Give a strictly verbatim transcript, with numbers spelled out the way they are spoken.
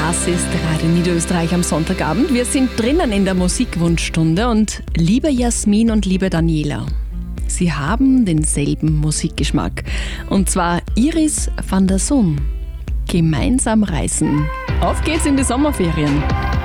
Das ist Radio Niederösterreich am Sonntagabend. Wir sind drinnen in der Musikwunschstunde und liebe Jasmin und liebe Daniela, Sie haben denselben Musikgeschmack. Und zwar Iris van der Sun. Gemeinsam reisen. Auf geht's in die Sommerferien.